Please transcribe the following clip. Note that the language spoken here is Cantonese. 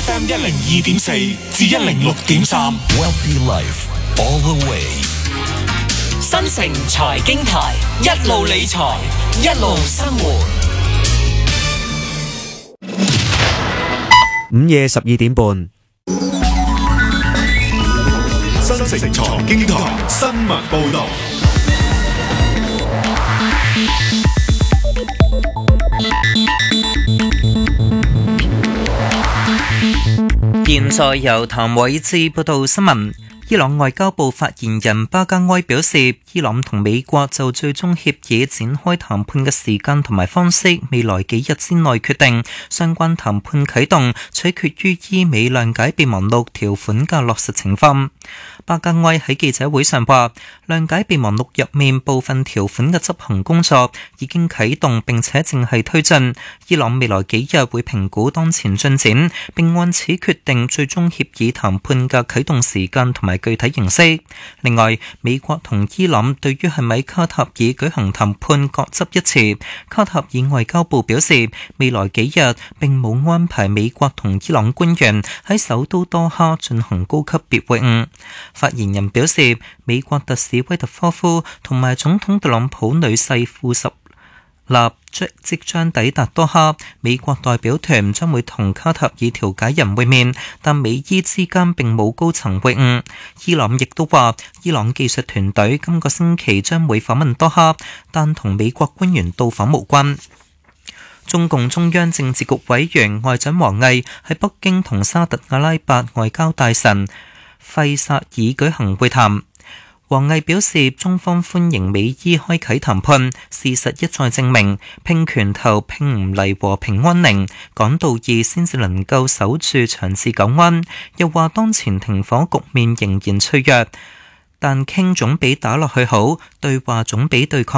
FM 102.4至106.3 Wealthy Life all the way。 新城財經台，一路理財，一路生活。 午夜12點半， 新城財經台新聞報道。 現在由譚偉志報道新聞。伊朗外交部發言人巴加埃表示，伊朗同美國就最終協議展開談判嘅時間同埋方式，未來幾日之內決定。相關談判啟動取決於伊美諒解備忘錄條款嘅落實情況。巴加埃喺記者會上話，諒解備忘錄入面部分條款嘅執行工作已經啟動並且正係推進。伊朗未來幾日會評估當前進展，並按此決定最終協議談判嘅啟動時間同埋具體形式。另外，美國同伊朗對於係咪卡塔爾舉行談判各執一詞。卡塔爾外交部表示，未來幾日並冇安排美國同伊朗官員喺首都多哈進行高級別會晤。發言人表示，美國特使威特科夫同埋總統特朗普女婿庫什納即將抵達多哈，美國代表團將會同卡塔爾調解人會面，但美伊之間並冇高層會晤。伊朗亦都話，伊朗技術團隊今個星期將會訪問多哈，但同美國官員到訪無關。中共中央政治局委員外長王毅喺北京同沙特阿拉伯外交大臣費薩爾舉行會談。王毅表示，中方歡迎美伊開啟談判，事實一再證明，拼拳頭拼唔嚟和平安寧，講道義先至能夠守住長治久安。又話當前停火局面仍然脆弱，但傾總比打落去好，對話總比對抗